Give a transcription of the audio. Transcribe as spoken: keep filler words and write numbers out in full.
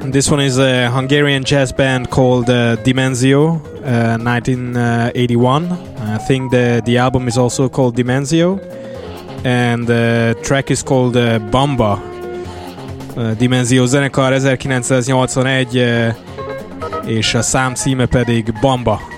This one is a Hungarian jazz band called uh, Dimenzio, uh, nineteen eighty-one. I think the, the album is also called Dimenzio, and the track is called uh, Bamba. Uh, Dimenzio zenekar ezerkilencszáznyolcvanegy, uh, és a szám címe pedig Bamba.